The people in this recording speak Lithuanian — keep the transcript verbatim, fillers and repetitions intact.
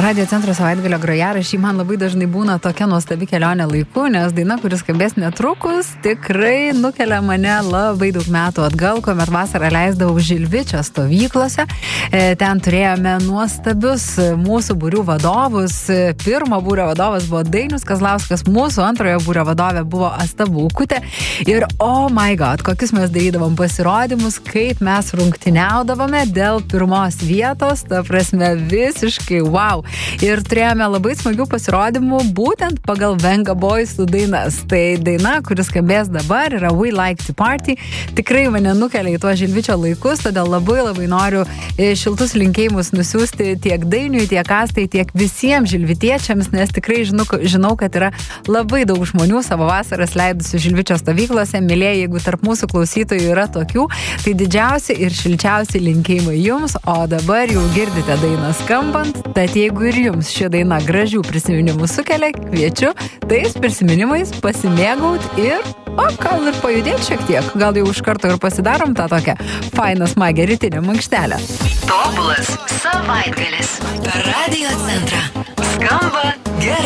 Radio Centro savaitgalio grojaraščiai man labai dažnai būna tokia nuostabi kelionė laiku, nes daina, kuris skambės netrukus, tikrai nukelia mane labai daug metų atgal, kuomet vasarą leisdavau Žilvičio stovyklose. Ten turėjome nuostabius mūsų būrių vadovus. Pirmo būrio vadovas buvo Dainius Kazlauskas, mūsų antrojo būrio vadovė buvo Asta Būkutė. Ir oh my god, kokius mes darydavom pasirodymus, kaip mes rungtyniaudavome dėl pirmos vietos, ta prasme visiškai wow. Ir turėjome labai smagių pasirodymų būtent pagal Venga Boys dainas. Tai daina, kuris skambės dabar, yra We Like to Party. Tikrai mane nukelia į tuos Žilvičio laikus, todėl labai labai noriu šiltus linkėjimus nusiųsti tiek Dainiui, tiek Astai, tiek visiems žilvitiečiams, nes tikrai žinau, žinau, kad yra labai daug žmonių savo vasaras leidusių Žilvičio stovyklose. Mylėjai, jeigu tarp mūsų klausytojų yra tokių, tai didžiausi ir šilčiausi linkėjimai jums, o dabar jau girdite dainą skambant, tad jeigu ir jums ši daina gražių prisiminimų sukelia, kviečiu tais prisiminimais pasimėgauti ir, o gal ir pajudėti šiek tiek. Gal jau iš karto ir pasidarom tą tokią fainą smagę rytinę mankštelę. Tobulas savaitgalis per Radio Centrą. Skamba gerai.